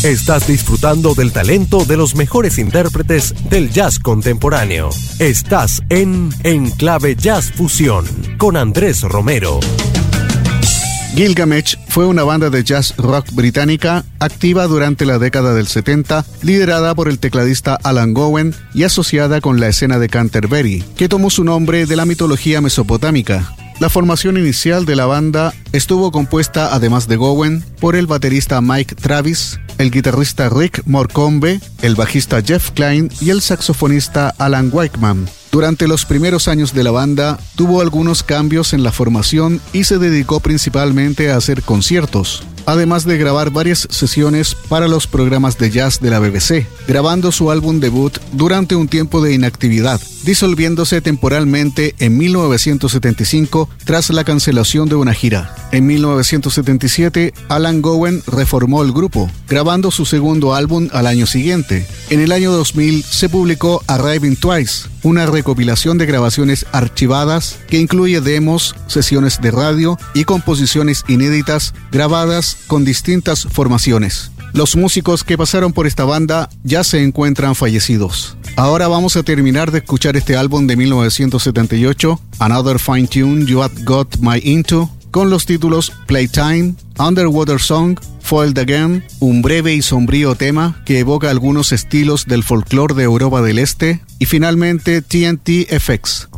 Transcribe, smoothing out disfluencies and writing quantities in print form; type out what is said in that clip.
Estás disfrutando del talento de los mejores intérpretes del jazz contemporáneo. Estás en Enclave Jazz Fusión con Andrés Romero. Gilgamesh fue una banda de jazz rock británica activa durante la década del 70, liderada por el tecladista Alan Gowen y asociada con la escena de Canterbury, que tomó su nombre de la mitología mesopotámica. La formación inicial de la banda estuvo compuesta, además de Gowen, por el baterista Mike Travis, el guitarrista Rick Morcombe, el bajista Jeff Klein y el saxofonista Alan Wakeman. Durante los primeros años de la banda, tuvo algunos cambios en la formación y se dedicó principalmente a hacer conciertos, además de grabar varias sesiones para los programas de jazz de la BBC, grabando su álbum debut durante un tiempo de inactividad, disolviéndose temporalmente en 1975 tras la cancelación de una gira. En 1977, Alan Gowen reformó el grupo, grabando su segundo álbum al año siguiente. En el año 2000 se publicó Arriving Twice, una recopilación de grabaciones archivadas que incluye demos, sesiones de radio y composiciones inéditas grabadas con distintas formaciones. Los músicos que pasaron por esta banda ya se encuentran fallecidos. Ahora vamos a terminar de escuchar este álbum de 1978, Another Fine Tune You Have Got My Into, con los títulos Playtime, Underwater Song, Foiled Again, un breve y sombrío tema que evoca algunos estilos del folclore de Europa del Este, y finalmente TNT FX,